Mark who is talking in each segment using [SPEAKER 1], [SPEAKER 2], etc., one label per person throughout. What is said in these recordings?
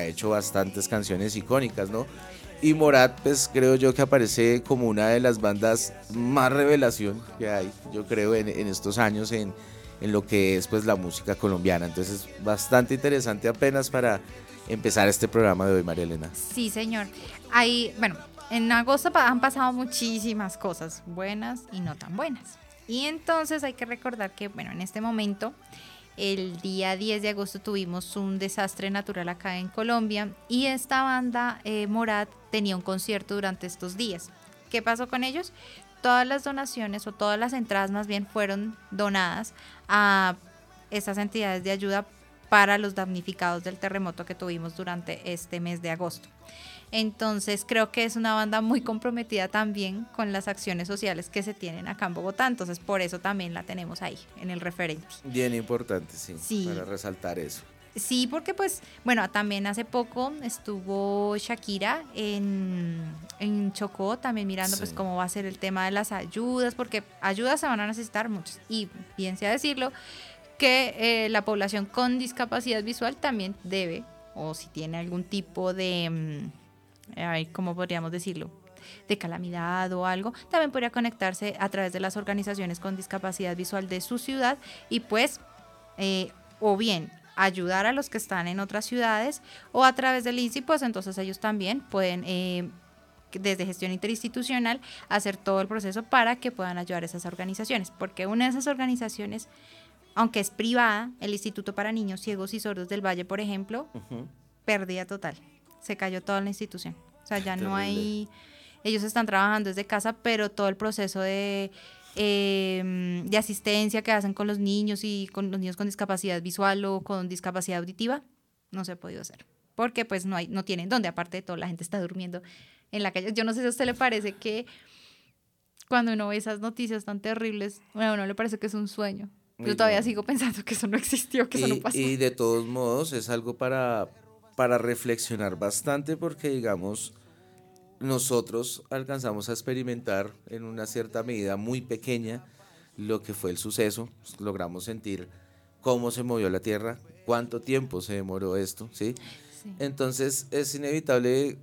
[SPEAKER 1] ha hecho bastantes canciones icónicas, ¿no? Y Morat, pues creo yo que aparece como una de las bandas más revelación que hay, yo creo, en estos años en lo que es pues la música colombiana. Entonces, bastante interesante apenas para empezar este programa de hoy, María Elena.
[SPEAKER 2] Sí, señor. Ahí, bueno, en agosto han pasado muchísimas cosas, buenas y no tan buenas. Y entonces hay que recordar que, bueno, en este momento, el día 10 de agosto tuvimos un desastre natural acá en Colombia y esta banda, Morat, tenía un concierto durante estos días. ¿Qué pasó con ellos? Todas las donaciones o todas las entradas más bien fueron donadas a estas entidades de ayuda para los damnificados del terremoto que tuvimos durante este mes de agosto. Entonces creo que es una banda muy comprometida también con las acciones sociales que se tienen acá en Bogotá, entonces por eso también la tenemos ahí, en el referente.
[SPEAKER 1] Bien importante, sí,
[SPEAKER 2] Sí,
[SPEAKER 1] para resaltar eso.
[SPEAKER 2] sí, porque pues, bueno, también hace poco estuvo Shakira en Chocó, también mirando pues
[SPEAKER 1] Sí.
[SPEAKER 2] cómo va a ser el tema de las ayudas, porque ayudas se van a necesitar muchas, y bien sea decirlo, que la población con discapacidad visual también debe, o si tiene algún tipo de, ¿cómo podríamos decirlo? De calamidad o algo, también podría conectarse a través de las organizaciones con discapacidad visual de su ciudad y pues, o bien ayudar a los que están en otras ciudades o a través del INSI, pues entonces ellos también pueden, desde gestión interinstitucional, hacer todo el proceso para que puedan ayudar a esas organizaciones, porque una de esas organizaciones, aunque es privada, el Instituto para Niños Ciegos y Sordos del Valle, por ejemplo, pérdida total. Se cayó toda la institución. O sea, ya no
[SPEAKER 1] Terrible.
[SPEAKER 2] hay... Ellos están trabajando desde casa, pero todo el proceso de asistencia que hacen con los niños y con los niños con discapacidad visual o con discapacidad auditiva, no se ha podido hacer. Porque pues no tienen dónde, aparte de todo, la gente está durmiendo en la calle. Yo no sé si a usted le parece que cuando uno ve esas noticias tan terribles, bueno, a uno le parece que es un sueño. Yo
[SPEAKER 1] Y
[SPEAKER 2] todavía
[SPEAKER 1] no.
[SPEAKER 2] sigo pensando que eso no existió, que eso no pasó.
[SPEAKER 1] Y de todos modos es algo para reflexionar bastante porque, digamos, nosotros alcanzamos a experimentar en una cierta medida muy pequeña lo que fue el suceso, logramos sentir cómo se movió la Tierra, cuánto tiempo se demoró esto, ¿sí?
[SPEAKER 2] Sí.
[SPEAKER 1] Entonces es inevitable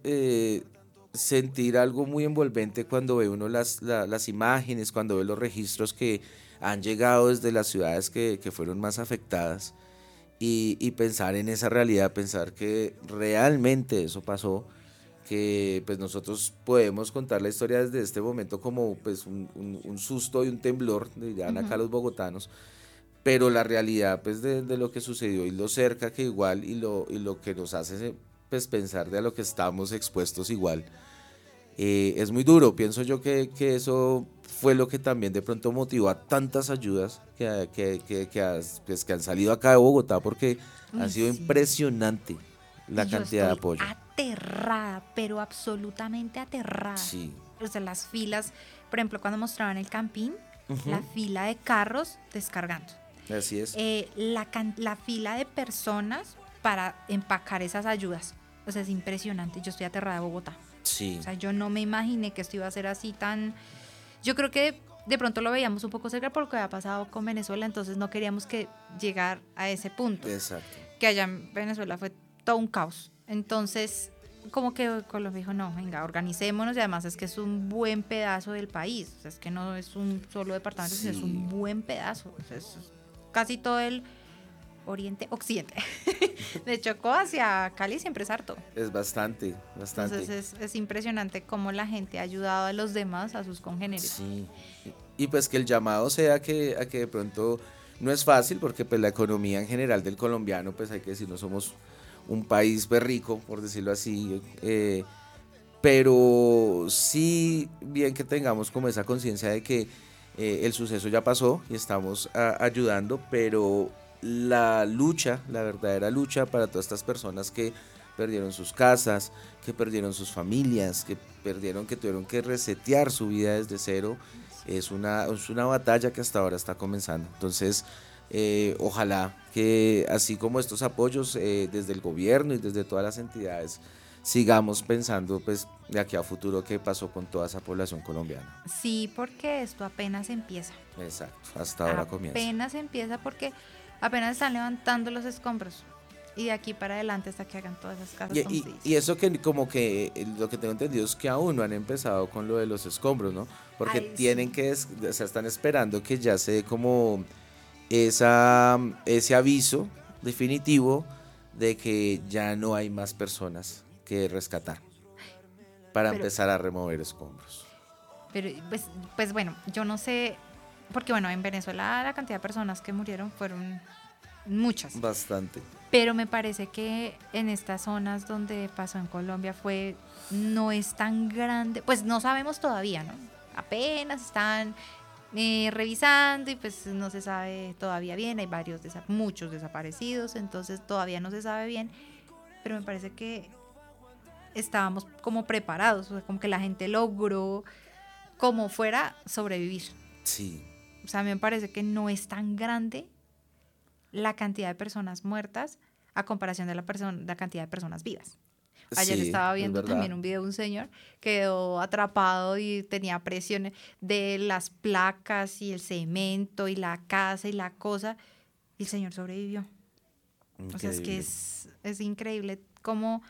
[SPEAKER 1] sentir algo muy envolvente cuando ve uno las imágenes, cuando ve los registros que han llegado desde las ciudades que fueron más afectadas y pensar en esa realidad, pensar que realmente eso pasó, que pues nosotros podemos contar la historia desde este momento como pues un susto y un temblor, dirían acá
[SPEAKER 2] Ujú.
[SPEAKER 1] los bogotanos, pero la realidad pues de lo que sucedió y lo cerca que igual y lo que nos hace pues pensar de a lo que estamos expuestos igual, es muy duro. Pienso yo que eso fue lo que también de pronto motivó a tantas ayudas pues, que han salido acá de Bogotá porque ha
[SPEAKER 2] Uy,
[SPEAKER 1] sido
[SPEAKER 2] sí.
[SPEAKER 1] impresionante la
[SPEAKER 2] Y yo
[SPEAKER 1] cantidad de
[SPEAKER 2] estoy
[SPEAKER 1] apoyo.
[SPEAKER 2] aterrada, pero absolutamente aterrada.
[SPEAKER 1] Sí.
[SPEAKER 2] O sea, las filas, por ejemplo, cuando mostraban el Campín, la
[SPEAKER 1] Ujú.
[SPEAKER 2] fila de carros descargando.
[SPEAKER 1] Así es.
[SPEAKER 2] La fila de personas para empacar esas ayudas. O sea, es impresionante. Yo estoy aterrada de Bogotá.
[SPEAKER 1] Sí.
[SPEAKER 2] O sea, yo no me imaginé que esto iba a ser así tan... Yo creo que de pronto lo veíamos un poco cerca por lo que había pasado con Venezuela, entonces no queríamos que llegar a ese punto.
[SPEAKER 1] Exacto.
[SPEAKER 2] Que allá en Venezuela fue todo un caos. Entonces, como que Colombia dijo, no, venga, organicémonos y además es que es un buen pedazo del país. O sea, es que no es un solo departamento, sino es
[SPEAKER 1] Sí.
[SPEAKER 2] un buen pedazo. O sea, es casi todo el oriente, occidente. De Chocó hacia Cali siempre es harto.
[SPEAKER 1] Es bastante,
[SPEAKER 2] Entonces
[SPEAKER 1] bastante.
[SPEAKER 2] es impresionante cómo la gente ha ayudado a los demás, a sus congéneres.
[SPEAKER 1] Sí. Y pues que el llamado sea a que de pronto no es fácil porque pues la economía en general del colombiano, pues hay que decir, no somos un país pues, rico, por decirlo así, pero sí bien que tengamos como esa conciencia de que el suceso ya pasó y estamos ayudando, pero la lucha, la verdadera lucha para todas estas personas que perdieron sus casas, que perdieron sus familias, que tuvieron que resetear su vida desde cero, es una batalla que hasta ahora está comenzando. Entonces, ojalá que así como estos apoyos desde el gobierno y desde todas las entidades, sigamos pensando pues de aquí a futuro qué pasó con toda esa población colombiana.
[SPEAKER 2] Sí, porque esto apenas empieza.
[SPEAKER 1] Exacto, hasta ahora comienza.
[SPEAKER 2] Apenas empieza porque apenas están levantando los escombros. Y de aquí para adelante hasta que hagan todas esas casas,
[SPEAKER 1] Y,
[SPEAKER 2] como
[SPEAKER 1] y,
[SPEAKER 2] se dice.
[SPEAKER 1] y eso que como que lo que tengo entendido es que aún no han empezado con lo de los escombros, ¿no? Porque
[SPEAKER 2] Ay, sí.
[SPEAKER 1] tienen que, o sea, están esperando que ya se dé como ese aviso definitivo de que ya no hay más personas que rescatar para
[SPEAKER 2] Pero,
[SPEAKER 1] empezar a remover escombros.
[SPEAKER 2] pero pues bueno, yo no sé, porque bueno, en Venezuela la cantidad de personas que murieron fueron muchas.
[SPEAKER 1] Bastante.
[SPEAKER 2] Pero me parece que en estas zonas donde pasó en Colombia no es tan grande, pues no sabemos todavía, ¿no? Apenas están revisando y pues no se sabe todavía bien, hay muchos desaparecidos, entonces todavía no se sabe bien, pero me parece que estábamos como preparados, o sea, como que la gente logró como fuera sobrevivir.
[SPEAKER 1] Sí.
[SPEAKER 2] O sea, a mí me parece que no es tan grande la cantidad de personas muertas a comparación de la cantidad de personas vivas. Ayer
[SPEAKER 1] Sí,
[SPEAKER 2] estaba
[SPEAKER 1] es
[SPEAKER 2] viendo
[SPEAKER 1] verdad.
[SPEAKER 2] también un video de un señor que quedó atrapado y tenía presión de las placas y el cemento y la casa y la cosa, y el señor sobrevivió. O sea, es que
[SPEAKER 1] Increíble.
[SPEAKER 2] es increíble cómo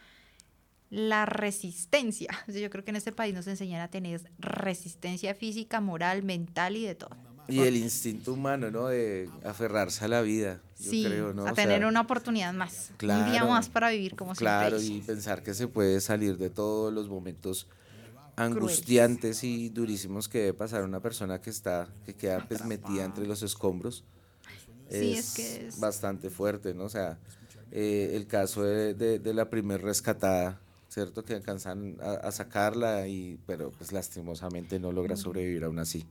[SPEAKER 2] la resistencia, o sea, yo creo que en este país nos enseñan a tener resistencia física, moral, mental y de todo.
[SPEAKER 1] Y el instinto humano, ¿no? De aferrarse a la vida, yo
[SPEAKER 2] Sí,
[SPEAKER 1] creo, ¿no?
[SPEAKER 2] a
[SPEAKER 1] O
[SPEAKER 2] tener
[SPEAKER 1] sea,
[SPEAKER 2] una oportunidad más, un día
[SPEAKER 1] claro,
[SPEAKER 2] más para vivir, como siempre he
[SPEAKER 1] claro,
[SPEAKER 2] dicho.
[SPEAKER 1] y pensar que se puede salir de todos los momentos
[SPEAKER 2] Crueles.
[SPEAKER 1] angustiantes y durísimos que debe pasar una persona que queda pues metida entre
[SPEAKER 2] Atrapado.
[SPEAKER 1] los escombros,
[SPEAKER 2] Sí, es
[SPEAKER 1] es
[SPEAKER 2] que es
[SPEAKER 1] bastante fuerte, ¿no? O sea, el caso de la primer rescatada, ¿cierto? Que alcanzan a sacarla, pero pues lastimosamente no logra
[SPEAKER 2] murió.
[SPEAKER 1] sobrevivir aún así.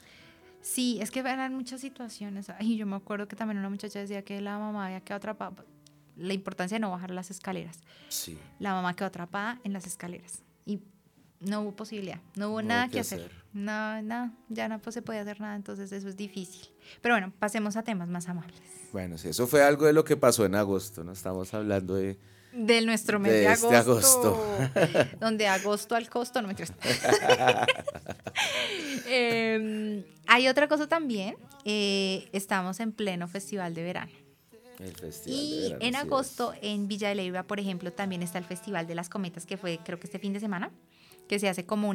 [SPEAKER 2] Sí, es que eran muchas situaciones. Ay, yo me acuerdo que también una muchacha decía que la mamá había quedado atrapada. La importancia de no bajar las escaleras.
[SPEAKER 1] Sí,
[SPEAKER 2] La mamá quedó atrapada en las escaleras y no hubo posibilidad, no hubo
[SPEAKER 1] no
[SPEAKER 2] nada
[SPEAKER 1] qué
[SPEAKER 2] que hacer.
[SPEAKER 1] hacer.
[SPEAKER 2] No, no, ya no pues, se podía hacer nada, entonces eso es difícil. Pero bueno, pasemos a temas más amables.
[SPEAKER 1] Bueno, sí, eso fue algo de lo que pasó en agosto, ¿no? Estamos hablando
[SPEAKER 2] De nuestro mes de
[SPEAKER 1] de este agosto.
[SPEAKER 2] agosto, donde agosto al costo, no me interesa. Hay otra cosa también, estamos en pleno festival de verano.
[SPEAKER 1] El festival de
[SPEAKER 2] Y
[SPEAKER 1] verano,
[SPEAKER 2] en
[SPEAKER 1] así
[SPEAKER 2] agosto
[SPEAKER 1] es.
[SPEAKER 2] en Villa de Leyva, por ejemplo, también está el Festival de las Cometas, que fue creo que este fin de semana, que se hace como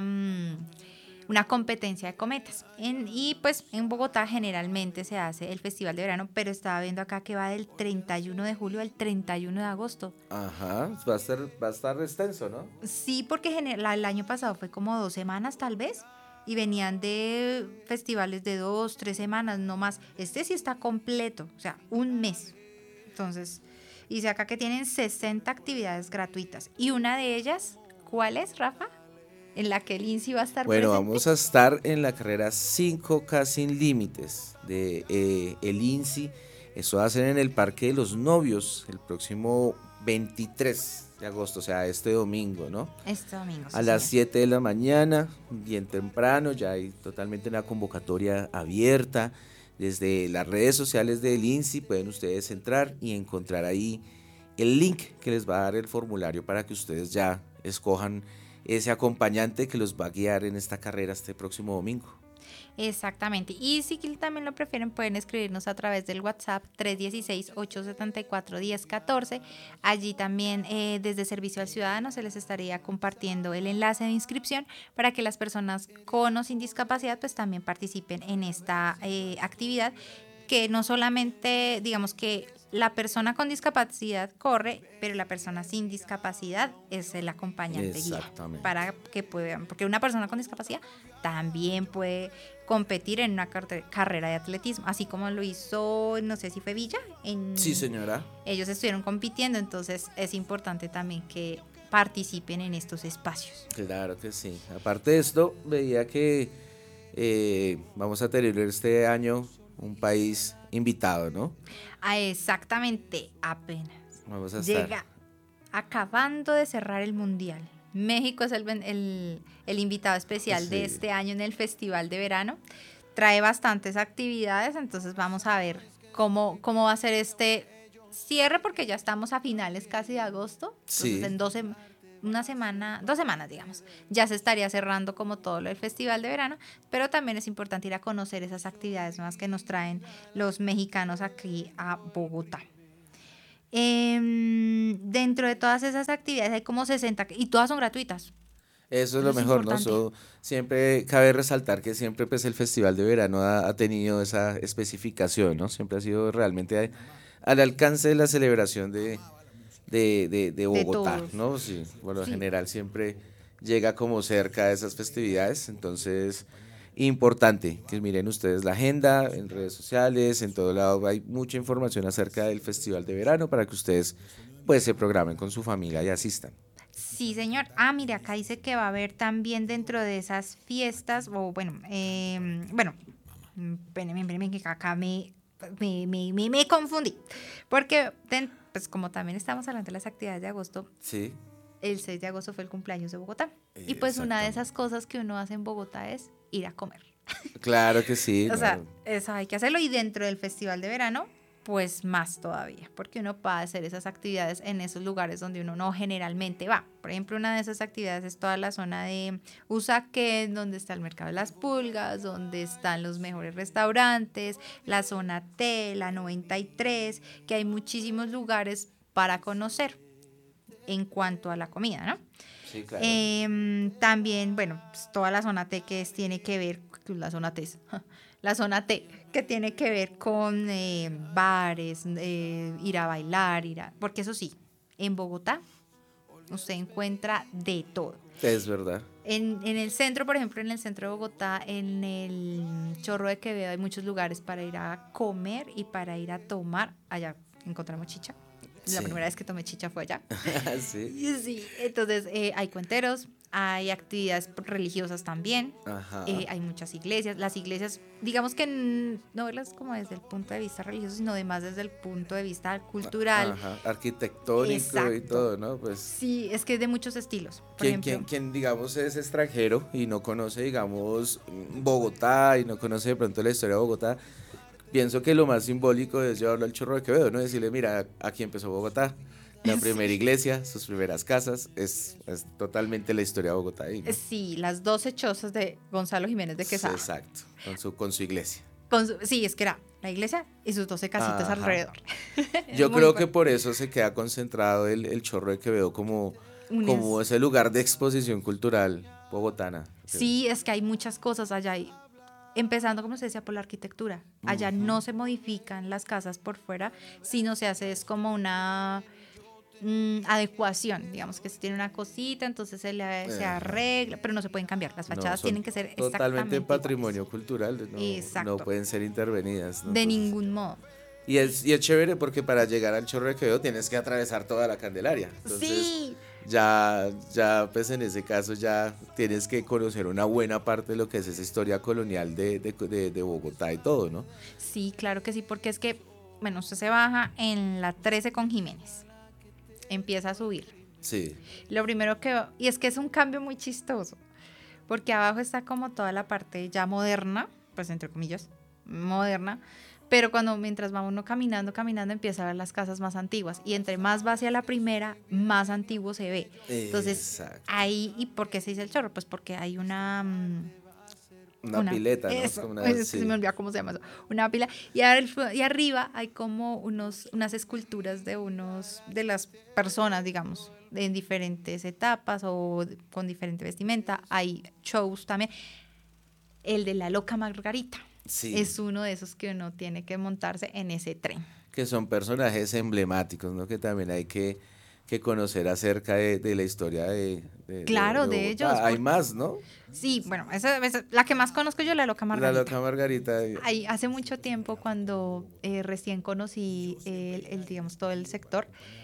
[SPEAKER 2] una competencia de cometas. Y pues en Bogotá generalmente se hace el Festival de Verano, pero estaba viendo acá que va del 31 de julio al 31 de agosto.
[SPEAKER 1] Ajá, va a estar extenso, ¿no?
[SPEAKER 2] Sí, porque el año pasado fue como 2 semanas tal vez. Y venían de festivales de 2, 3 semanas, no más. Este sí está completo, o sea, un mes. Entonces, dice acá que tienen 60 actividades gratuitas. Y una de ellas, ¿cuál es, Rafa? En la que el INSI va a estar
[SPEAKER 1] Bueno,
[SPEAKER 2] presente.
[SPEAKER 1] vamos a estar en la carrera 5K sin límites de el INSI. Eso hacen en el Parque de los Novios el próximo 23 de agosto, o sea, este domingo, ¿no?
[SPEAKER 2] Este domingo,
[SPEAKER 1] A
[SPEAKER 2] sí,
[SPEAKER 1] las
[SPEAKER 2] señor.
[SPEAKER 1] 7 de la mañana, bien temprano, ya hay totalmente una convocatoria abierta. Desde las redes sociales del INSI pueden ustedes entrar y encontrar ahí el link que les va a dar el formulario para que ustedes ya escojan ese acompañante que los va a guiar en esta carrera este próximo domingo.
[SPEAKER 2] Exactamente. Y si también lo prefieren, pueden escribirnos a través del WhatsApp 316-874-1014. Allí también desde Servicio al Ciudadano se les estaría compartiendo el enlace de inscripción para que las personas con o sin discapacidad pues también participen en esta actividad, que no solamente, digamos que la persona con discapacidad corre, pero la persona sin discapacidad es el acompañante guía
[SPEAKER 1] Exactamente.
[SPEAKER 2] para que puedan, porque una persona con discapacidad también puede competir en una carrera de atletismo, así como lo hizo, no sé si fue Villa,
[SPEAKER 1] Sí, señora.
[SPEAKER 2] ellos estuvieron compitiendo, entonces es importante también que participen en estos espacios.
[SPEAKER 1] Claro que sí. Aparte de esto, veía que vamos a tener este año un país invitado, ¿no?
[SPEAKER 2] Exactamente, apenas.
[SPEAKER 1] Vamos a estar.
[SPEAKER 2] Llega acabando de cerrar el Mundial. México es el invitado especial de
[SPEAKER 1] Sí.
[SPEAKER 2] este año en el Festival de Verano. Trae bastantes actividades, entonces vamos a ver cómo va a ser este cierre, porque ya estamos a finales casi de agosto. Entonces
[SPEAKER 1] Sí.
[SPEAKER 2] en 2 semanas, digamos, ya se estaría cerrando como todo lo del Festival de Verano, pero también es importante ir a conocer esas actividades nuevas que nos traen los mexicanos aquí a Bogotá. Dentro de todas esas actividades hay como 60 y todas son gratuitas.
[SPEAKER 1] Eso es
[SPEAKER 2] Eso
[SPEAKER 1] lo
[SPEAKER 2] es
[SPEAKER 1] mejor, ¿no?
[SPEAKER 2] importante.
[SPEAKER 1] Siempre cabe resaltar que siempre pues el Festival de Verano ha tenido esa especificación, ¿no? Siempre ha sido realmente al alcance de la celebración de
[SPEAKER 2] De
[SPEAKER 1] Bogotá,
[SPEAKER 2] todos.
[SPEAKER 1] ¿no? Sí, por lo
[SPEAKER 2] Sí.
[SPEAKER 1] general siempre llega como cerca de esas festividades, entonces importante que miren ustedes la agenda en redes sociales, en todo lado hay mucha información acerca del Festival de Verano para que ustedes pues se programen con su familia y asistan.
[SPEAKER 2] Sí, señor. Ah, mire, acá dice que va a haber también dentro de esas fiestas, o bueno, espérenme, que acá me confundí. Porque, pues como también estamos hablando de las actividades de agosto,
[SPEAKER 1] Sí,
[SPEAKER 2] el 6 de agosto fue el cumpleaños de Bogotá. Y pues una de esas
[SPEAKER 1] exactamente.
[SPEAKER 2] cosas que uno hace en Bogotá es ir a comer.
[SPEAKER 1] Claro que sí,
[SPEAKER 2] O sea,
[SPEAKER 1] ¿no?
[SPEAKER 2] eso hay que hacerlo. Y dentro del festival de verano, pues más todavía, porque uno va a hacer esas actividades en esos lugares donde uno no generalmente va. Por ejemplo, una de esas actividades es toda la zona de Usaquén, donde está el mercado de las pulgas, donde están los mejores restaurantes, la zona T, la 93, que hay muchísimos lugares para conocer en cuanto a la comida, ¿no?
[SPEAKER 1] Sí, claro.
[SPEAKER 2] También, bueno, pues toda la zona T tiene que ver, la zona T, la zona T, que tiene que ver con bares, ir a bailar, porque eso sí, en Bogotá usted encuentra de todo.
[SPEAKER 1] Es verdad.
[SPEAKER 2] En el centro, por ejemplo, en el centro de Bogotá, en el Chorro de Quevedo, hay muchos lugares para ir a comer y para ir a tomar. Allá encontramos chicha. La
[SPEAKER 1] Sí.
[SPEAKER 2] primera vez que tomé chicha fue allá.
[SPEAKER 1] Sí.
[SPEAKER 2] Y sí, entonces hay cuenteros, hay actividades religiosas también,
[SPEAKER 1] Ajá.
[SPEAKER 2] hay muchas iglesias. Las iglesias, digamos que no verlas como desde el punto de vista religioso, sino además desde el punto de vista cultural.
[SPEAKER 1] Ajá. Arquitectónico y
[SPEAKER 2] Exacto.
[SPEAKER 1] todo, ¿no? Pues
[SPEAKER 2] Sí, es que es de muchos estilos. Por
[SPEAKER 1] quien,
[SPEAKER 2] ejemplo,
[SPEAKER 1] quien, quien, digamos, es extranjero y no conoce, digamos, Bogotá y no conoce de pronto la historia de Bogotá, pienso que lo más simbólico es llevarlo al Chorro de Quevedo, ¿no? Decirle, mira, aquí empezó Bogotá, la primera
[SPEAKER 2] sí,
[SPEAKER 1] iglesia, sus primeras casas, es totalmente la historia de Bogotá ahí, ¿no?
[SPEAKER 2] sí, las 12 chozas de Gonzalo Jiménez de
[SPEAKER 1] Sí,
[SPEAKER 2] Quesada.
[SPEAKER 1] exacto, con su iglesia.
[SPEAKER 2] Sí, es que era la iglesia y sus 12 casitas
[SPEAKER 1] Ajá.
[SPEAKER 2] alrededor. Es
[SPEAKER 1] Yo
[SPEAKER 2] muy
[SPEAKER 1] creo que
[SPEAKER 2] bueno.
[SPEAKER 1] por eso se queda concentrado el Chorro de Quevedo como ese lugar de exposición cultural bogotana.
[SPEAKER 2] Sí, es que hay muchas cosas allá. Empezando, como se decía, por la arquitectura. Allá no se modifican las casas por fuera, sino se hace es como una adecuación. Digamos que si tiene una cosita, entonces se
[SPEAKER 1] Ajá.
[SPEAKER 2] arregla, pero no se pueden cambiar. Las
[SPEAKER 1] No,
[SPEAKER 2] fachadas
[SPEAKER 1] son
[SPEAKER 2] tienen que ser
[SPEAKER 1] totalmente
[SPEAKER 2] exactamente iguales.
[SPEAKER 1] patrimonio cultural, no
[SPEAKER 2] Exacto.
[SPEAKER 1] pueden ser intervenidas, ¿no?
[SPEAKER 2] De
[SPEAKER 1] Entonces,
[SPEAKER 2] ningún modo.
[SPEAKER 1] y es chévere porque para llegar al Chorro de Quevedo tienes que atravesar toda la Candelaria. Entonces,
[SPEAKER 2] Sí,
[SPEAKER 1] ya, pues en ese caso ya tienes que conocer una buena parte de lo que es esa historia colonial de Bogotá y todo, ¿no?
[SPEAKER 2] sí, claro que sí, porque es que, bueno, usted se baja en la 13 con Jiménez. Empieza a subir.
[SPEAKER 1] Sí.
[SPEAKER 2] Lo primero que veo, y es que es un cambio muy chistoso, porque abajo está como toda la parte ya moderna, pues entre comillas, moderna, pero mientras va uno caminando, empieza a ver las casas más antiguas, y entre más va hacia la primera, más antiguo se ve. Entonces,
[SPEAKER 1] Exacto.
[SPEAKER 2] ahí, ¿y por qué se dice el chorro? Pues porque hay
[SPEAKER 1] Una pileta, ¿no?
[SPEAKER 2] eso,
[SPEAKER 1] Como una,
[SPEAKER 2] es que se me
[SPEAKER 1] sí.
[SPEAKER 2] olvidó cómo se llama eso, una pila, y arriba hay como unas esculturas de las personas, digamos, en diferentes etapas o con diferente vestimenta, hay shows también, el de la loca Margarita,
[SPEAKER 1] Sí.
[SPEAKER 2] es uno de esos que uno tiene que montarse en ese tren.
[SPEAKER 1] Que son personajes emblemáticos, ¿no? Que también hay que conocer acerca de la historia de
[SPEAKER 2] Claro, de ellos,
[SPEAKER 1] Bogotá. Hay
[SPEAKER 2] porque
[SPEAKER 1] más, ¿no?
[SPEAKER 2] sí, bueno, esa la que más conozco yo, la loca
[SPEAKER 1] La
[SPEAKER 2] Margarita.
[SPEAKER 1] loca Margarita.
[SPEAKER 2] Hace mucho tiempo, cuando recién conocí digamos, todo el sector,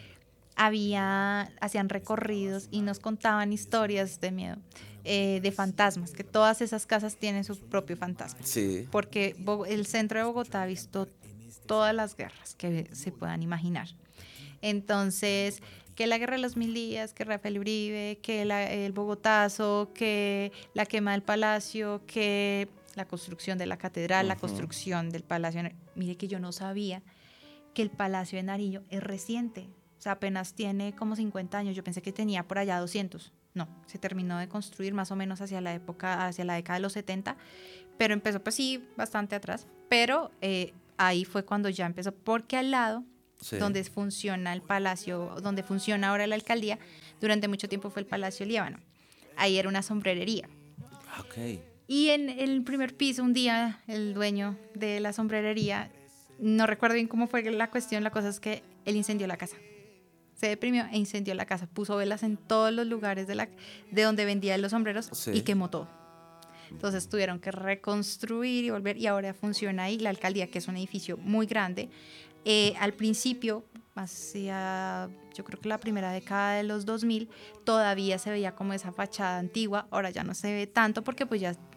[SPEAKER 2] hacían recorridos y nos contaban historias de miedo, de fantasmas, que todas esas casas tienen su propio fantasma,
[SPEAKER 1] Sí.
[SPEAKER 2] porque el centro de Bogotá ha visto todas las guerras que se puedan imaginar. Entonces, que la guerra de los 1000 días, que Rafael Uribe, que el Bogotazo, que la quema del palacio, que la construcción de la catedral, la
[SPEAKER 1] Ujú.
[SPEAKER 2] construcción del palacio. Mire que yo no sabía que el Palacio de Nariño es reciente. O sea, apenas tiene como 50 años. Yo pensé que tenía por allá 200. No, se terminó de construir más o menos hacia la década de los 70, pero empezó pues sí, bastante atrás. Pero ahí fue cuando ya empezó, porque al lado
[SPEAKER 1] Sí.
[SPEAKER 2] donde funciona el palacio, donde funciona ahora la alcaldía, durante mucho tiempo fue el Palacio Líbano. Ahí era una sombrerería.
[SPEAKER 1] Ok.
[SPEAKER 2] Y en el primer piso, un día, el dueño de la sombrerería, no recuerdo bien cómo fue la cuestión, la cosa es que él incendió la casa. Se deprimió e incendió la casa. Puso velas en todos los lugares de donde vendía los sombreros
[SPEAKER 1] Sí.
[SPEAKER 2] y quemó todo. Entonces tuvieron que reconstruir y volver y ahora funciona ahí la alcaldía, que es un edificio muy grande. Al principio, hacia yo creo que la primera década de los 2000, todavía se veía como esa fachada antigua. Ahora ya no se ve tanto porque pues ya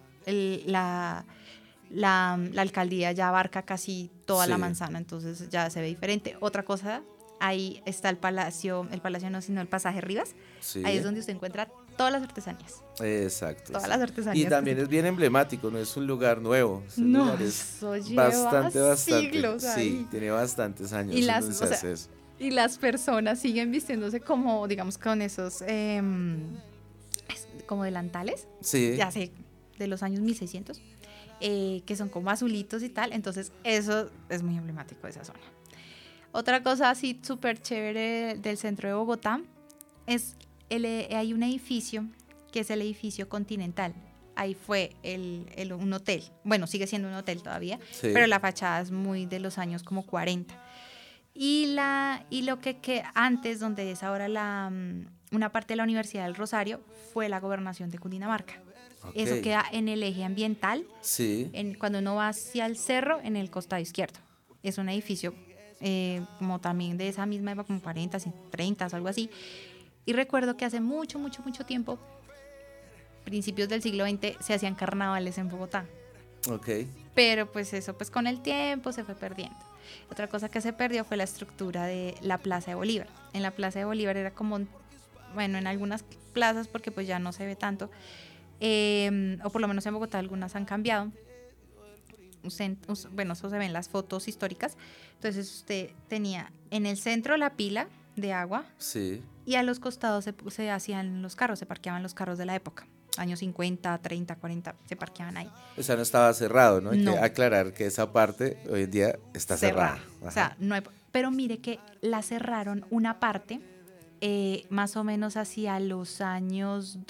[SPEAKER 2] la alcaldía ya abarca casi toda
[SPEAKER 1] Sí.
[SPEAKER 2] la manzana, entonces ya se ve diferente. Otra cosa, ahí está el palacio no, sino el pasaje Rivas.
[SPEAKER 1] Sí.
[SPEAKER 2] Ahí es donde usted encuentra todas las artesanías.
[SPEAKER 1] Exacto.
[SPEAKER 2] Todas
[SPEAKER 1] Sí.
[SPEAKER 2] las artesanías
[SPEAKER 1] Y
[SPEAKER 2] que
[SPEAKER 1] también
[SPEAKER 2] se
[SPEAKER 1] es bien emblemático, no es un lugar nuevo. Es un
[SPEAKER 2] No,
[SPEAKER 1] lugar
[SPEAKER 2] eso lleva
[SPEAKER 1] bastante.
[SPEAKER 2] siglos
[SPEAKER 1] Sí,
[SPEAKER 2] ahí.
[SPEAKER 1] tiene bastantes años
[SPEAKER 2] Y
[SPEAKER 1] en
[SPEAKER 2] las,
[SPEAKER 1] donde
[SPEAKER 2] o
[SPEAKER 1] se
[SPEAKER 2] sea,
[SPEAKER 1] hace eso.
[SPEAKER 2] y las personas siguen vistiéndose como, digamos, con esos como delantales,
[SPEAKER 1] Sí.
[SPEAKER 2] ya sé, de los años 1600, que son como azulitos y tal. Entonces, eso es muy emblemático de esa zona. Otra cosa así súper chévere del centro de Bogotá es hay un edificio que es el edificio Continental. Ahí fue un hotel. Bueno, sigue siendo un hotel todavía,
[SPEAKER 1] Sí.
[SPEAKER 2] pero la fachada es muy de los años como 40. Y lo que antes, donde es ahora una parte de la Universidad del Rosario, fue la gobernación de Cundinamarca.
[SPEAKER 1] Ok.
[SPEAKER 2] Eso queda en el eje ambiental,
[SPEAKER 1] Sí.
[SPEAKER 2] cuando uno va hacia el cerro, en el costado izquierdo. Es un edificio como también de esa misma época, como 40, 30, algo así. Y recuerdo que hace mucho, mucho, mucho tiempo, principios del siglo XX, se hacían carnavales en Bogotá.
[SPEAKER 1] Ok.
[SPEAKER 2] Pero pues eso pues con el tiempo se fue perdiendo. Otra cosa que se perdió fue la estructura de la Plaza de Bolívar. En la Plaza de Bolívar era como, bueno, en algunas plazas, porque pues ya no se ve tanto, o por lo menos en Bogotá algunas han cambiado. Bueno, eso se ve en las fotos históricas. Entonces usted tenía en el centro la pila de agua.
[SPEAKER 1] Sí.
[SPEAKER 2] Y a los costados se hacían los carros, se parqueaban los carros de la época. Años 50, 30, 40, se parqueaban ahí.
[SPEAKER 1] O sea, no estaba cerrado, ¿no? Hay
[SPEAKER 2] No.
[SPEAKER 1] que aclarar que esa parte hoy en día está cerrada.
[SPEAKER 2] O sea, no hay, pero mire que la cerraron una parte, más o menos hacia los años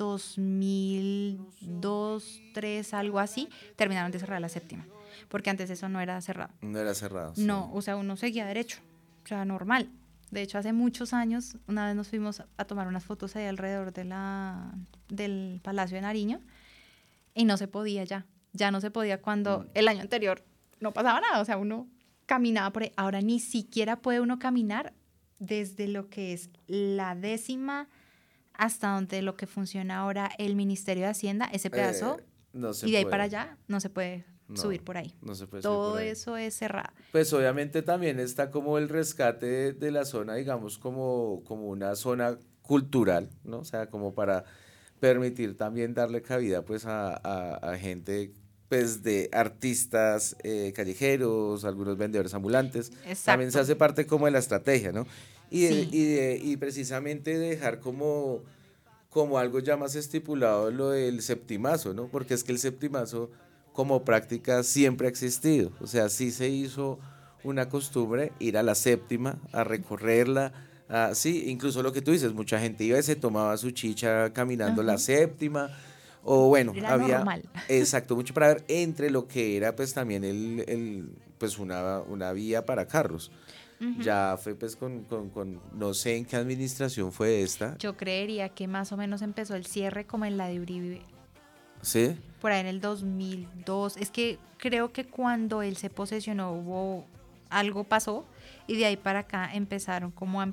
[SPEAKER 2] 2002, 2003, algo así, terminaron de cerrar la séptima. Porque antes eso no era cerrado.
[SPEAKER 1] No era cerrado.
[SPEAKER 2] No,
[SPEAKER 1] sí.
[SPEAKER 2] o sea, uno seguía derecho, o sea, normal. De hecho, hace muchos años, una vez nos fuimos a tomar unas fotos ahí alrededor del Palacio de Nariño y no se podía ya no se podía cuando el año anterior no pasaba nada, o sea, uno caminaba por ahí. Ahora ni siquiera puede uno caminar desde lo que es la 10ª hasta donde lo que funciona ahora el Ministerio de Hacienda, ese pedazo,
[SPEAKER 1] No se
[SPEAKER 2] y de ahí
[SPEAKER 1] puede.
[SPEAKER 2] para allá no se puede subir por ahí.
[SPEAKER 1] No se puede subir
[SPEAKER 2] Todo
[SPEAKER 1] por ahí.
[SPEAKER 2] eso es cerrado.
[SPEAKER 1] Pues obviamente también está como el rescate de la zona, digamos, como una zona cultural, ¿no? O sea, como para permitir también darle cabida pues a gente, pues de artistas callejeros, algunos vendedores ambulantes. También se
[SPEAKER 2] Exacto.
[SPEAKER 1] hace parte como de la estrategia, ¿no?
[SPEAKER 2] Sí.
[SPEAKER 1] Y precisamente dejar como algo ya más estipulado lo del septimazo, ¿no? Porque es que el septimazo como práctica siempre ha existido. O sea, sí se hizo una costumbre ir a la séptima, a recorrerla. Sí, incluso lo que tú dices, mucha gente iba y se tomaba su chicha caminando la séptima. O bueno,
[SPEAKER 2] Era
[SPEAKER 1] había,
[SPEAKER 2] normal.
[SPEAKER 1] exacto, mucho para ver entre lo que era pues también pues una vía para carros. Ya fue pues no sé en qué administración fue esta.
[SPEAKER 2] Yo creería que más o menos empezó el cierre como en la de Uribe,
[SPEAKER 1] ¿Sí?
[SPEAKER 2] por ahí en el 2002. Es que creo que cuando él se posesionó algo pasó y de ahí para acá empezaron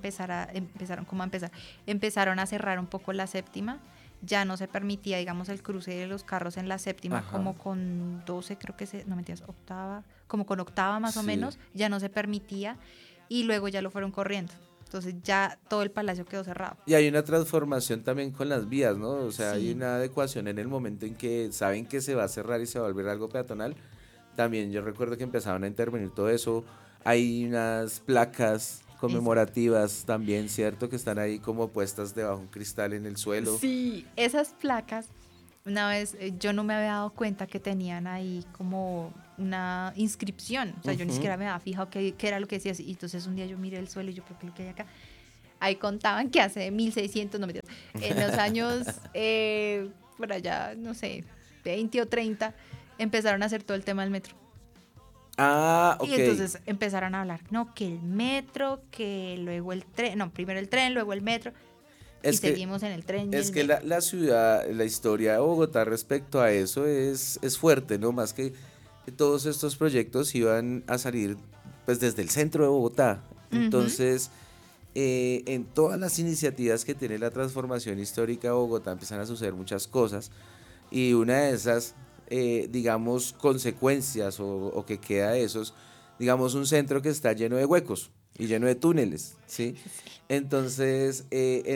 [SPEAKER 2] a cerrar un poco la séptima. Ya no se permitía, digamos, el cruce de los carros en la séptima.
[SPEAKER 1] Ajá.
[SPEAKER 2] Como con 12, creo que no mentiras, octava, como con octava más o
[SPEAKER 1] Sí.
[SPEAKER 2] menos, ya no se permitía y luego ya lo fueron corriendo. Entonces ya todo el palacio quedó cerrado.
[SPEAKER 1] Y hay una transformación también con las vías, ¿no? O sea,
[SPEAKER 2] Sí.
[SPEAKER 1] hay una adecuación en el momento en que saben que se va a cerrar y se va a volver algo peatonal. También yo recuerdo que empezaron a intervenir todo eso. Hay unas placas conmemorativas también, ¿cierto? Que están ahí como puestas debajo de un cristal en el suelo.
[SPEAKER 2] Sí, esas placas una vez yo no me había dado cuenta que tenían ahí como una inscripción. O sea, yo ni siquiera me había fijado qué era lo que decía. Y entonces un día yo miré el suelo y yo, ¿pero qué es lo que hay acá? Ahí contaban que hace 1600, no me digas, en los años, por allá, no sé, 20 o 30, empezaron a hacer todo el tema del metro.
[SPEAKER 1] Ah,
[SPEAKER 2] Y
[SPEAKER 1] ok.
[SPEAKER 2] entonces empezaron a hablar, no, que el metro, que luego el tren, no, primero el tren, luego el metro, y
[SPEAKER 1] Es que,
[SPEAKER 2] seguimos en el tren y
[SPEAKER 1] es
[SPEAKER 2] el
[SPEAKER 1] que
[SPEAKER 2] metro.
[SPEAKER 1] la ciudad, la historia de Bogotá respecto a eso es fuerte, ¿no? Más que todos estos proyectos iban a salir pues desde el centro de Bogotá.
[SPEAKER 2] Ujú.
[SPEAKER 1] Entonces, en todas las iniciativas que tiene la transformación histórica de Bogotá empiezan a suceder muchas cosas y una de esas, digamos, consecuencias o que queda de esos, digamos, un centro que está lleno de huecos y lleno de túneles, ¿sí? Entonces,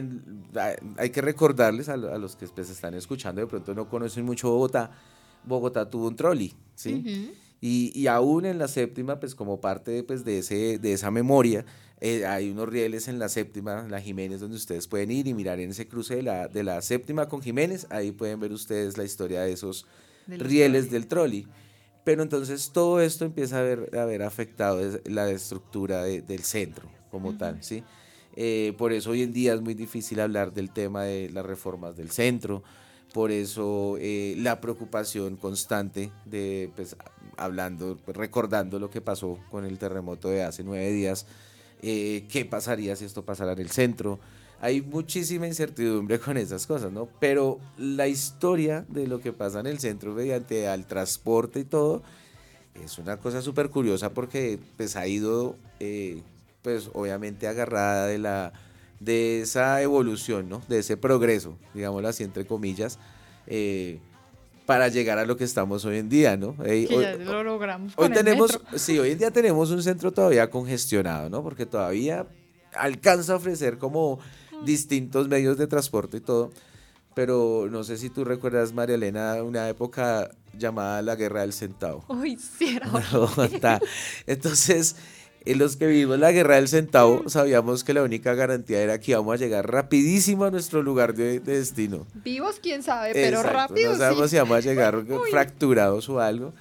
[SPEAKER 1] hay que recordarles a los que pues, están escuchando, de pronto no conocen mucho Bogotá, Bogotá tuvo un trolley, ¿sí?
[SPEAKER 2] Ujú.
[SPEAKER 1] Y aún en la séptima, pues como parte pues, de esa memoria, hay unos rieles en la séptima, la Jiménez, donde ustedes pueden ir y mirar en ese cruce de la séptima con Jiménez, ahí pueden ver ustedes la historia de esos
[SPEAKER 2] De los
[SPEAKER 1] rieles
[SPEAKER 2] troles.
[SPEAKER 1] del trolley. Pero entonces todo esto empieza a ver afectado la estructura del centro como tal, ¿sí? Por eso hoy en día es muy difícil hablar del tema de las reformas del centro, por eso la preocupación constante de, pues, hablando, recordando lo que pasó con el terremoto de hace 9 días, qué pasaría si esto pasara en el centro. Hay muchísima incertidumbre con esas cosas, ¿no? Pero la historia de lo que pasa en el centro mediante al transporte y todo es una cosa súper curiosa porque pues ha ido, pues obviamente agarrada de esa evolución, ¿no? De ese progreso, digámoslo así entre comillas, eh, para llegar a lo que estamos hoy en día, ¿no?
[SPEAKER 2] Que ya lo logramos
[SPEAKER 1] Hoy
[SPEAKER 2] con el
[SPEAKER 1] tenemos,
[SPEAKER 2] metro.
[SPEAKER 1] sí, hoy en día tenemos un centro todavía congestionado, ¿no? Porque todavía alcanza a ofrecer como distintos medios de transporte y todo, pero no sé si tú recuerdas, María Elena, una época llamada la Guerra del Centavo.
[SPEAKER 2] Uy, sí, era
[SPEAKER 1] En
[SPEAKER 2] horrible.
[SPEAKER 1] Bogotá. Entonces, en los que vivimos la Guerra del Centavo, sabíamos que la única garantía era que íbamos a llegar rapidísimo a nuestro lugar de destino.
[SPEAKER 2] Vivos, quién sabe, pero
[SPEAKER 1] Exacto, no
[SPEAKER 2] rápido
[SPEAKER 1] sabemos
[SPEAKER 2] sí.
[SPEAKER 1] si vamos a llegar
[SPEAKER 2] Uy,
[SPEAKER 1] fracturados o algo.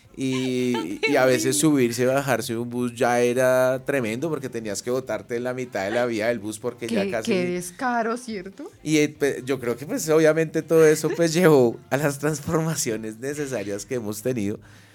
[SPEAKER 1] Y a veces
[SPEAKER 2] terrible.
[SPEAKER 1] subirse y bajarse de un bus ya era tremendo porque tenías que botarte en la mitad de la vía del bus porque ya
[SPEAKER 2] Qué
[SPEAKER 1] casi.
[SPEAKER 2] descaro, ¿cierto?
[SPEAKER 1] Y yo creo que pues obviamente todo eso pues llevó a las transformaciones necesarias que hemos tenido,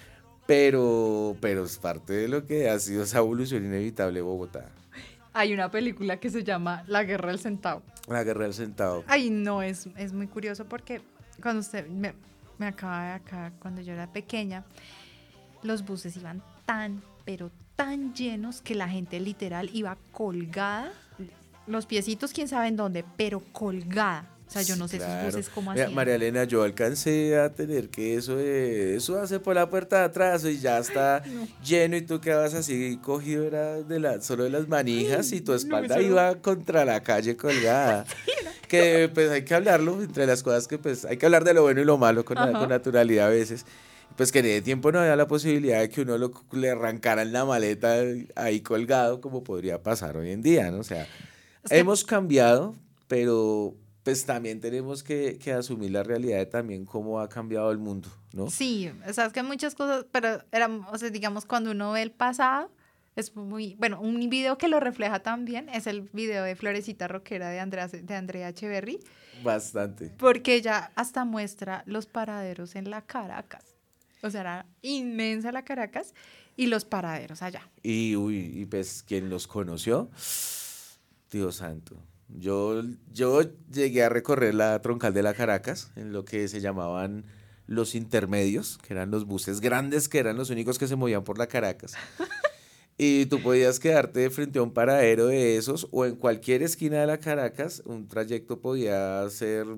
[SPEAKER 1] pero es parte de lo que ha sido esa evolución inevitable de Bogotá.
[SPEAKER 2] Hay una película que se llama La Guerra del Centavo.
[SPEAKER 1] La Guerra del Centavo.
[SPEAKER 2] Ay, no, es muy curioso porque cuando usted me acaba de acá, cuando yo era pequeña, los buses iban tan, pero tan llenos que la gente literal iba colgada, los piecitos quién sabe en dónde, pero colgada. O sea, yo
[SPEAKER 1] Sí,
[SPEAKER 2] no sé esos
[SPEAKER 1] claro.
[SPEAKER 2] buses cómo
[SPEAKER 1] Mira,
[SPEAKER 2] hacían.
[SPEAKER 1] María Elena, yo alcancé a tener que eso hace por la puerta de atrás y ya está
[SPEAKER 2] No,
[SPEAKER 1] lleno y tú quedabas así cogido era solo de las manijas y tu
[SPEAKER 2] no,
[SPEAKER 1] espalda
[SPEAKER 2] eso
[SPEAKER 1] iba contra la calle colgada. Que pues hay que hablarlo entre las cosas que pues hay que hablar de lo bueno y lo malo con
[SPEAKER 2] ajá.
[SPEAKER 1] naturalidad a veces. Pues que en ese tiempo no había la posibilidad de que uno le arrancaran la maleta ahí colgado como podría pasar hoy en día, ¿no? O sea,
[SPEAKER 2] Es que
[SPEAKER 1] hemos cambiado, pero pues también tenemos que asumir la realidad de también cómo ha cambiado el mundo, ¿no?
[SPEAKER 2] sí, o sea, es que hay muchas cosas, pero era, o sea, digamos, cuando uno ve el pasado, es muy, bueno, un video que lo refleja también es el video de Florecita Roquera de Andrea Echeverry,
[SPEAKER 1] Bastante.
[SPEAKER 2] porque ella hasta muestra los paraderos en la Caracas. O sea, era inmensa la Caracas y los paraderos allá.
[SPEAKER 1] Y pues quien los conoció, Dios santo. Yo llegué a recorrer la troncal de la Caracas, en lo que se llamaban los intermedios, que eran los buses grandes, que eran los únicos que se movían por la Caracas. Y tú podías quedarte frente a un paradero de esos o en cualquier esquina de la Caracas, un trayecto podía ser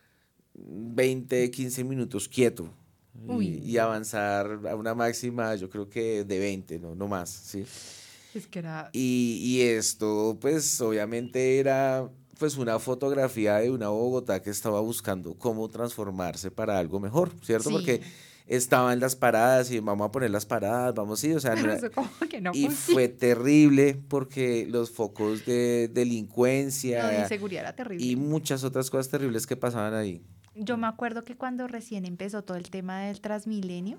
[SPEAKER 1] 20 15 minutos quieto
[SPEAKER 2] Uy,
[SPEAKER 1] y
[SPEAKER 2] no,
[SPEAKER 1] avanzar a una máxima, yo creo que de 20 no más, ¿sí?
[SPEAKER 2] es que era,
[SPEAKER 1] Y esto, pues, obviamente era pues una fotografía de una Bogotá que estaba buscando cómo transformarse para algo mejor, ¿cierto? Porque
[SPEAKER 2] sí,
[SPEAKER 1] estaban las paradas y vamos a poner las paradas, vamos, sí, o sea,
[SPEAKER 2] Pero eso como que no
[SPEAKER 1] y
[SPEAKER 2] funciona.
[SPEAKER 1] fue terrible porque los focos de
[SPEAKER 2] No, de
[SPEAKER 1] delincuencia
[SPEAKER 2] inseguridad era
[SPEAKER 1] y
[SPEAKER 2] terrible.
[SPEAKER 1] muchas otras cosas terribles que pasaban ahí.
[SPEAKER 2] Yo me acuerdo que cuando recién empezó todo el tema del Transmilenio,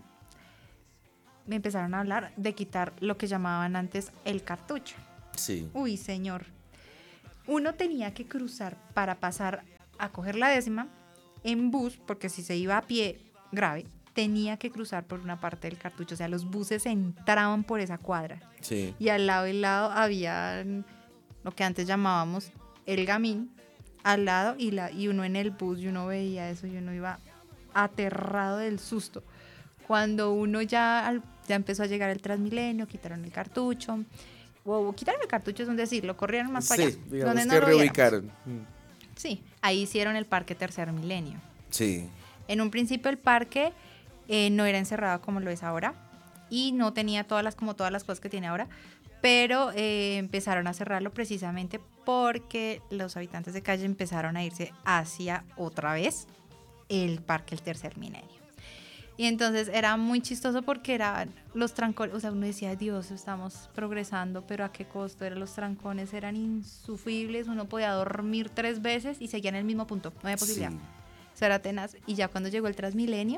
[SPEAKER 2] me empezaron a hablar de quitar lo que llamaban antes el cartucho.
[SPEAKER 1] Sí,
[SPEAKER 2] Uy, señor. Uno tenía que cruzar para pasar a coger la décima en bus, porque si se iba a pie grave, tenía que cruzar por una parte del cartucho. O sea, los buses entraban por esa cuadra.
[SPEAKER 1] sí.
[SPEAKER 2] Y al lado y lado había lo que antes llamábamos el gamín, al lado y uno en el bus y uno veía eso y uno iba aterrado del susto. Cuando uno ya empezó a llegar el Transmilenio, quitaron el cartucho. Quitaron el cartucho es un decir, lo corrieron más para allá,
[SPEAKER 1] Sí,
[SPEAKER 2] donde
[SPEAKER 1] digamos
[SPEAKER 2] no
[SPEAKER 1] que
[SPEAKER 2] lo viéramos.
[SPEAKER 1] reubicaron.
[SPEAKER 2] Sí, ahí hicieron el Parque Tercer Milenio.
[SPEAKER 1] Sí,
[SPEAKER 2] En un principio el parque no era encerrado como lo es ahora y no tenía todas las cosas que tiene ahora, pero empezaron a cerrarlo precisamente porque los habitantes de calle empezaron a irse hacia otra vez el Parque El Tercer Milenio. Y entonces era muy chistoso porque eran los trancones, o sea, uno decía, Dios, estamos progresando, pero ¿a qué costo? Los trancones eran insufribles, uno podía dormir 3 veces y seguía en el mismo punto, no había posibilidad.
[SPEAKER 1] sí.
[SPEAKER 2] Eso era tenaz. Y ya cuando llegó el Transmilenio,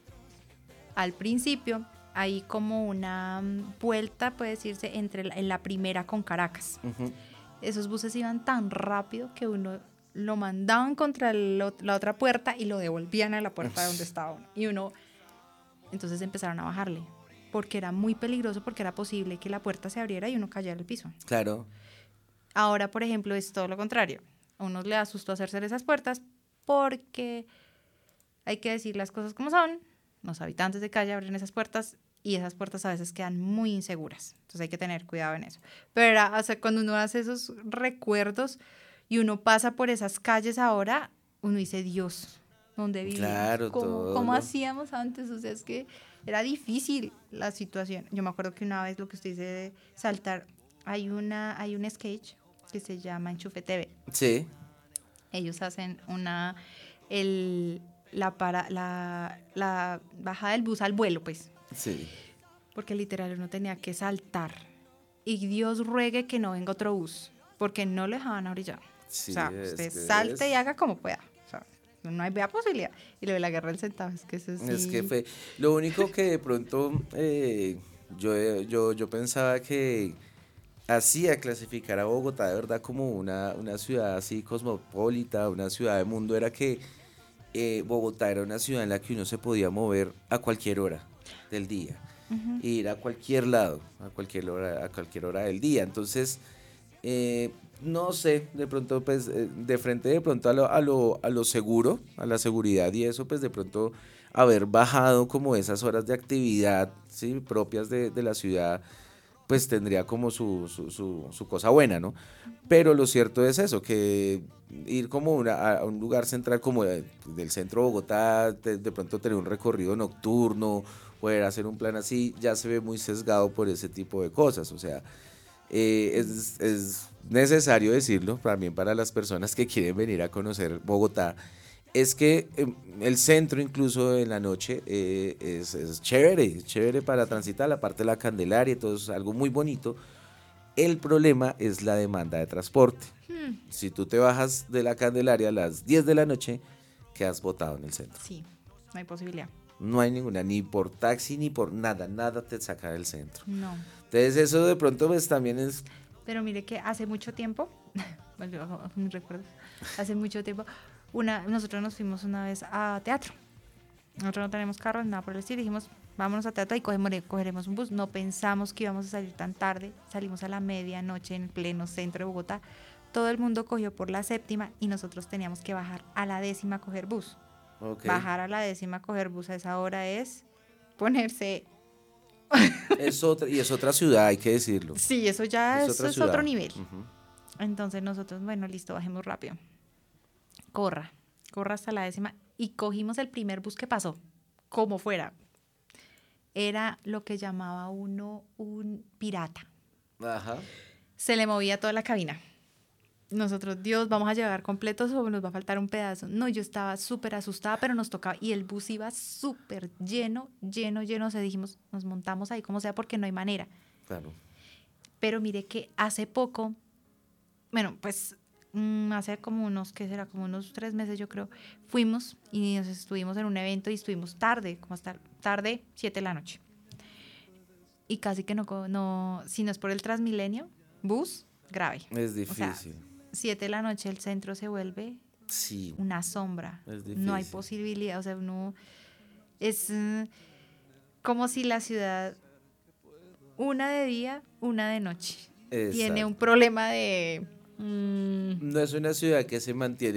[SPEAKER 2] al principio hay como una vuelta, puede decirse, en la primera con Caracas.
[SPEAKER 1] Ujú.
[SPEAKER 2] Esos buses iban tan rápido que uno lo mandaban contra la otra puerta y lo devolvían a la puerta de donde estaba uno. Y uno, entonces empezaron a bajarle, porque era muy peligroso, porque era posible que la puerta se abriera y uno cayera al piso.
[SPEAKER 1] Claro.
[SPEAKER 2] Ahora, por ejemplo, es todo lo contrario. A uno le asustó hacerse esas puertas porque hay que decir las cosas como son. Los habitantes de calle abren esas puertas y esas puertas a veces quedan muy inseguras. Entonces hay que tener cuidado en eso. Pero o sea, cuando uno hace esos recuerdos y uno pasa por esas calles ahora, uno dice, Dios, ¿dónde vivíamos?
[SPEAKER 1] Claro,
[SPEAKER 2] ¿Cómo hacíamos antes? O sea, es que era difícil la situación. Yo me acuerdo que una vez lo que usted dice de saltar, hay un sketch que se llama Enchufe TV.
[SPEAKER 1] Sí,
[SPEAKER 2] Ellos hacen la bajada del bus al vuelo, pues,
[SPEAKER 1] sí,
[SPEAKER 2] porque literal uno tenía que saltar. Y Dios ruegue que no venga otro bus, porque no lo dejaban orillar.
[SPEAKER 1] sí,
[SPEAKER 2] O sea,
[SPEAKER 1] es
[SPEAKER 2] usted
[SPEAKER 1] que
[SPEAKER 2] salte y haga como pueda. O sea, no hay vea posibilidad. Y lo de la guerra del centavo es que eso
[SPEAKER 1] es que
[SPEAKER 2] sí.
[SPEAKER 1] fue, lo único que de pronto yo pensaba que hacía clasificar a Bogotá de verdad como una ciudad así cosmopolita, una ciudad de mundo, era que Bogotá era una ciudad en la que uno se podía mover a cualquier hora del día, ir a cualquier lado, a cualquier hora del día. Entonces, no sé, de pronto, pues, de frente de pronto a lo seguro, a la seguridad y eso, pues de pronto haber bajado como esas horas de actividad, ¿sí? Propias de la ciudad, pues tendría como su cosa buena, ¿no? Pero lo cierto es eso, que ir como a un lugar central como del centro de Bogotá, de pronto tener un recorrido nocturno, poder hacer un plan así, ya se ve muy sesgado por ese tipo de cosas. O sea, es necesario decirlo también para las personas que quieren venir a conocer Bogotá. Es que el centro incluso en la noche es chévere, chévere para transitar, la parte de la Candelaria y todo eso es algo muy bonito. El problema es la demanda de transporte. Si tú te bajas de la Candelaria a las 10 de la noche, quedas botado en el centro.
[SPEAKER 2] Sí, no hay posibilidad.
[SPEAKER 1] No hay ninguna, ni por taxi, ni por nada, nada te saca del centro.
[SPEAKER 2] No.
[SPEAKER 1] Entonces eso de pronto pues también es...
[SPEAKER 2] Pero mire que hace mucho tiempo, bueno, me recuerdo, hace mucho tiempo, nosotros nos fuimos una vez a teatro. Nosotros no tenemos carro, nada por el estilo. Dijimos, vámonos a teatro y cogeremos un bus. No pensamos que íbamos a salir tan tarde. Salimos a la medianoche en pleno centro de Bogotá. Todo el mundo cogió por la séptima y nosotros teníamos que bajar a la décima a coger bus.
[SPEAKER 1] Ok.
[SPEAKER 2] Bajar a la décima a coger bus a esa hora es ponerse...
[SPEAKER 1] Es otra, y es otra ciudad, hay que decirlo.
[SPEAKER 2] Sí, eso ya
[SPEAKER 1] Es
[SPEAKER 2] eso
[SPEAKER 1] otra
[SPEAKER 2] es otro
[SPEAKER 1] ciudad.
[SPEAKER 2] nivel.
[SPEAKER 1] Ujú.
[SPEAKER 2] Entonces nosotros, bueno, listo, bajemos rápido. Corra hasta la décima y cogimos el primer bus que pasó, como fuera. Era lo que llamaba uno un pirata.
[SPEAKER 1] Ajá.
[SPEAKER 2] Se le movía toda la cabina. nosotros, Dios, vamos a llegar completos o nos va a faltar un pedazo. No, yo estaba súper asustada, pero nos tocaba. Y el bus iba súper lleno, lleno, lleno. O sea, dijimos, nos montamos ahí como sea porque no hay manera.
[SPEAKER 1] Claro.
[SPEAKER 2] Pero mire que hace poco, bueno, pues hace como unos, ¿qué será? Como unos 3 meses yo creo, fuimos y nos estuvimos en un evento y estuvimos tarde, como hasta tarde, 7 de la noche. Y casi que no, si no es por el Transmilenio, bus, grave.
[SPEAKER 1] Es
[SPEAKER 2] O sea,
[SPEAKER 1] difícil.
[SPEAKER 2] 7 de la noche el centro se vuelve
[SPEAKER 1] Sí,
[SPEAKER 2] una sombra.
[SPEAKER 1] es difícil.
[SPEAKER 2] No hay posibilidad, o sea, no es como si la ciudad, una de día, una de noche, tiene
[SPEAKER 1] Exacto.
[SPEAKER 2] un problema de...
[SPEAKER 1] No es una ciudad que se mantiene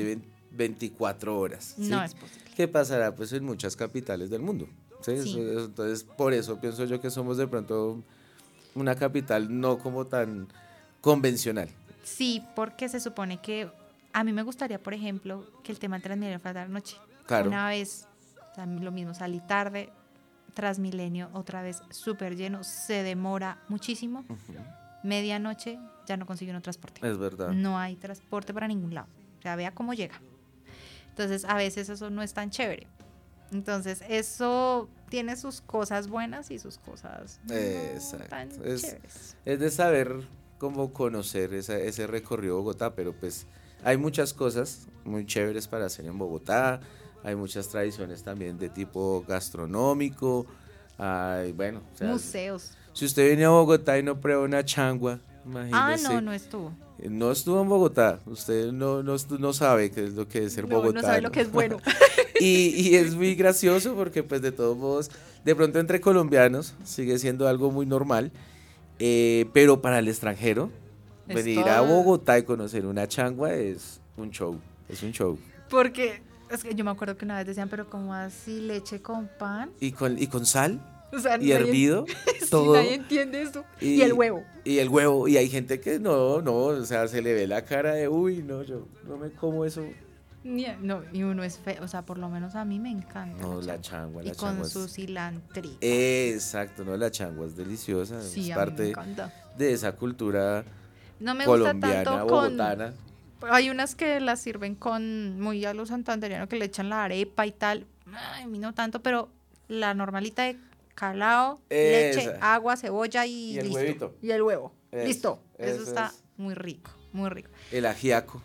[SPEAKER 1] 24 horas, ¿sí?
[SPEAKER 2] no es posible.
[SPEAKER 1] ¿Qué pasará? Pues en muchas capitales del mundo, ¿sí?
[SPEAKER 2] Sí.
[SPEAKER 1] Entonces, por eso pienso yo que somos de pronto una capital no como tan convencional.
[SPEAKER 2] Sí, porque se supone que a mí me gustaría, por ejemplo, que el tema del Transmilenio fuera de la noche.
[SPEAKER 1] Claro.
[SPEAKER 2] Una vez, lo mismo, salí tarde, Transmilenio otra vez súper lleno, se demora muchísimo. Medianoche ya no consigue un transporte.
[SPEAKER 1] Es verdad.
[SPEAKER 2] No hay transporte para ningún lado. O sea, vea cómo llega. Entonces, a veces eso no es tan chévere. Entonces, eso tiene sus cosas buenas y sus cosas no
[SPEAKER 1] Exacto.
[SPEAKER 2] tan chéveres.
[SPEAKER 1] Es de saber cómo conocer ese recorrido de Bogotá, pero pues hay muchas cosas muy chéveres para hacer en Bogotá, hay muchas tradiciones también de tipo gastronómico, hay, bueno, o sea,
[SPEAKER 2] Museos.
[SPEAKER 1] si usted viene a Bogotá y no prueba una changua, imagínese.
[SPEAKER 2] No estuvo.
[SPEAKER 1] No estuvo en Bogotá, usted no sabe qué es lo que es ser bogotano.
[SPEAKER 2] No sabe lo que es bueno.
[SPEAKER 1] Y es muy gracioso porque pues de todos modos, de pronto entre colombianos sigue siendo algo muy normal, pero para el extranjero,
[SPEAKER 2] Es
[SPEAKER 1] venir a
[SPEAKER 2] todo.
[SPEAKER 1] Bogotá y conocer una changua es un show, es un show.
[SPEAKER 2] Porque es que yo me acuerdo que una vez decían, pero ¿cómo así leche con pan?
[SPEAKER 1] Y con sal
[SPEAKER 2] O sea,
[SPEAKER 1] y hervido,
[SPEAKER 2] sí,
[SPEAKER 1] todo.
[SPEAKER 2] nadie entiende eso. Y el huevo.
[SPEAKER 1] Y el huevo, y hay gente que no, o sea, se le ve la cara de, uy, no, yo no me como eso.
[SPEAKER 2] No, y uno es feo, o sea, por lo menos a mí me encanta.
[SPEAKER 1] No, la changua
[SPEAKER 2] Y con
[SPEAKER 1] es...
[SPEAKER 2] su cilantro.
[SPEAKER 1] Exacto, no, la changua es deliciosa,
[SPEAKER 2] Sí,
[SPEAKER 1] es
[SPEAKER 2] a mí me
[SPEAKER 1] parte
[SPEAKER 2] encanta.
[SPEAKER 1] de esa cultura
[SPEAKER 2] No me gusta
[SPEAKER 1] colombiana,
[SPEAKER 2] tanto
[SPEAKER 1] bogotana.
[SPEAKER 2] Hay unas que las sirven con, muy a lo santanderiano, que le echan la arepa y tal. Ay, a mí no tanto, pero la normalita de calao, leche,
[SPEAKER 1] Esa.
[SPEAKER 2] agua, cebolla
[SPEAKER 1] Y el
[SPEAKER 2] listo.
[SPEAKER 1] huevito.
[SPEAKER 2] Y el huevo.
[SPEAKER 1] Eso,
[SPEAKER 2] Listo. Eso
[SPEAKER 1] eso
[SPEAKER 2] está
[SPEAKER 1] es.
[SPEAKER 2] muy rico, muy rico.
[SPEAKER 1] El ajiaco,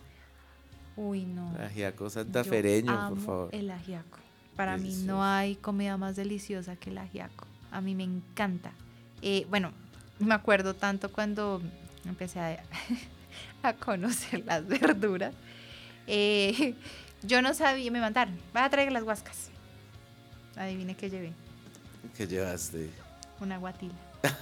[SPEAKER 2] Uy, no.
[SPEAKER 1] ajiaco
[SPEAKER 2] Yo
[SPEAKER 1] santafereño, por
[SPEAKER 2] amo
[SPEAKER 1] favor.
[SPEAKER 2] el ajiaco. Para mí
[SPEAKER 1] Delicioso.
[SPEAKER 2] no hay comida más deliciosa que el ajiaco. A mí me encanta. Bueno, me acuerdo tanto cuando empecé a conocer las verduras. Yo no sabía, me mandaron, va a traer las guascas. Adivine qué llevé,
[SPEAKER 1] ¿Qué llevaste?
[SPEAKER 2] una guatila.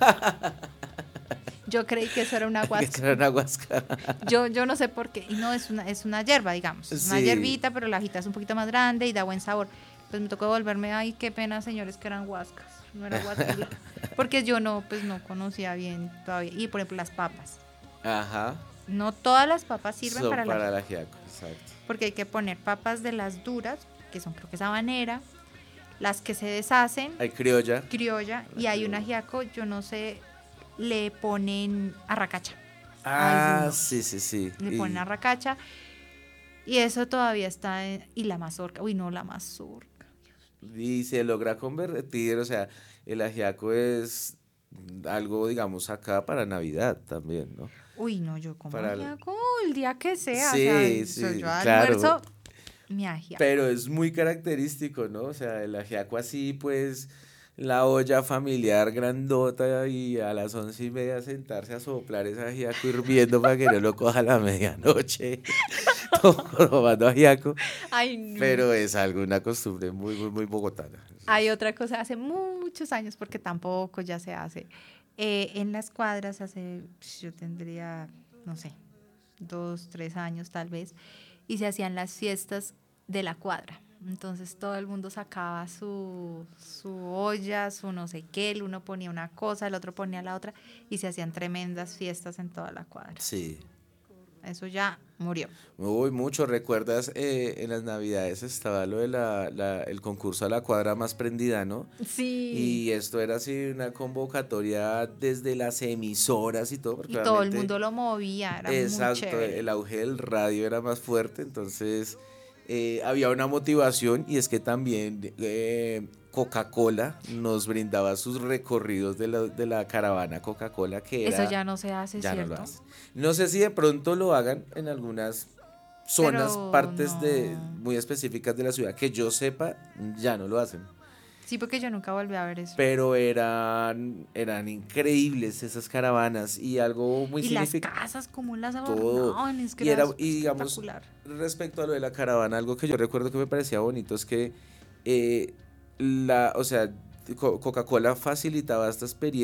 [SPEAKER 2] Yo creí que eso era una
[SPEAKER 1] Que
[SPEAKER 2] guasca.
[SPEAKER 1] era una guasca.
[SPEAKER 2] Yo no sé por qué. Y no, es una hierba, digamos. Es una
[SPEAKER 1] Sí.
[SPEAKER 2] hierbita, pero la hojita es un poquito más grande y da buen sabor. Pues me tocó devolverme, ay, qué pena, señores, que eran guascas. No era guatila. Porque yo no conocía bien todavía. Y por ejemplo, las papas.
[SPEAKER 1] Ajá.
[SPEAKER 2] No todas las papas sirven
[SPEAKER 1] Son
[SPEAKER 2] para
[SPEAKER 1] para
[SPEAKER 2] la
[SPEAKER 1] el ajiaco, exacto.
[SPEAKER 2] porque hay que poner papas de las duras, que son creo que es habanera, las que se deshacen,
[SPEAKER 1] Hay criolla.
[SPEAKER 2] criolla, y hay un ajiaco, yo no sé, le ponen arracacha.
[SPEAKER 1] Ah,
[SPEAKER 2] Algunos.
[SPEAKER 1] sí.
[SPEAKER 2] Le ponen arracacha, y eso todavía está, y la mazorca, uy no, la mazorca.
[SPEAKER 1] Y se logra convertir, o sea, el ajiaco es algo, digamos, acá para Navidad también, ¿no?
[SPEAKER 2] Uy no, yo como
[SPEAKER 1] Para
[SPEAKER 2] ajiaco el día que sea,
[SPEAKER 1] Sí,
[SPEAKER 2] o sea,
[SPEAKER 1] sí,
[SPEAKER 2] yo
[SPEAKER 1] claro.
[SPEAKER 2] almuerzo mi ajiaco.
[SPEAKER 1] Pero es muy característico, ¿no? O sea, el ajiaco así, pues, la olla familiar grandota y a las 11:30 sentarse a soplar ese ajiaco hirviendo para que no lo coja a la medianoche, todo probando ajiaco.
[SPEAKER 2] Ay, no.
[SPEAKER 1] Pero es algo, una costumbre muy bogotana.
[SPEAKER 2] Hay otra cosa, hace muchos años, porque tampoco ya se hace. En las cuadras, yo tendría, no sé, 2, 3 años tal vez, y se hacían las fiestas de la cuadra. Entonces todo el mundo sacaba su olla, su no sé qué, el uno ponía una cosa, el otro ponía la otra, y se hacían tremendas fiestas en toda la cuadra.
[SPEAKER 1] Sí.
[SPEAKER 2] Eso ya murió.
[SPEAKER 1] Uy, mucho. ¿Recuerdas? En las Navidades estaba lo de el concurso a la cuadra más prendida, ¿no?
[SPEAKER 2] Sí.
[SPEAKER 1] Y esto era así una convocatoria desde las emisoras y todo, porque
[SPEAKER 2] Y todo el
[SPEAKER 1] realmente,
[SPEAKER 2] mundo lo movía, era muy
[SPEAKER 1] exacto,
[SPEAKER 2] chévere.
[SPEAKER 1] el auge del radio era más fuerte, entonces había una motivación y es que también Coca-Cola nos brindaba sus recorridos de la caravana Coca-Cola, que
[SPEAKER 2] Eso
[SPEAKER 1] era,
[SPEAKER 2] ya no se hace,
[SPEAKER 1] ya no lo
[SPEAKER 2] ¿cierto?
[SPEAKER 1] hace. No sé si de pronto lo hagan en algunas zonas,
[SPEAKER 2] Pero
[SPEAKER 1] partes
[SPEAKER 2] no.
[SPEAKER 1] muy específicas de la ciudad, que yo sepa, ya no lo hacen.
[SPEAKER 2] Sí, porque yo nunca volví a ver eso.
[SPEAKER 1] Pero eran increíbles esas caravanas y algo muy
[SPEAKER 2] Y las
[SPEAKER 1] significativo
[SPEAKER 2] casas, como las
[SPEAKER 1] todo.
[SPEAKER 2] adornaban, es que
[SPEAKER 1] Y
[SPEAKER 2] era
[SPEAKER 1] era, y digamos,
[SPEAKER 2] espectacular.
[SPEAKER 1] respecto a lo de la caravana, algo que yo recuerdo que me parecía bonito es que o sea, Coca-Cola facilitaba esta experiencia